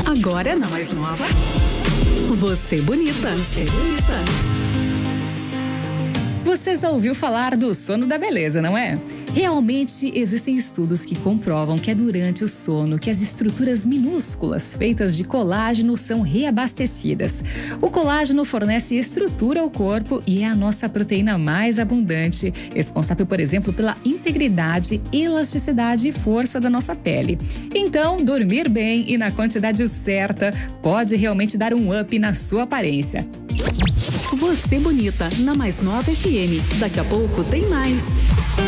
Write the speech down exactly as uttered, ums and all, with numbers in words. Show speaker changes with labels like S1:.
S1: Agora na mais nova. Você bonita. Você bonita.
S2: Você já ouviu falar do sono da beleza, não é? Realmente existem estudos que comprovam que é durante o sono que as estruturas minúsculas feitas de colágeno são reabastecidas. O colágeno fornece estrutura ao corpo e é a nossa proteína mais abundante, responsável, por exemplo, pela integridade, elasticidade e força da nossa pele. Então, dormir bem e na quantidade certa pode realmente dar um up na sua aparência.
S1: Você bonita, na mais nova F M. Daqui a pouco tem mais.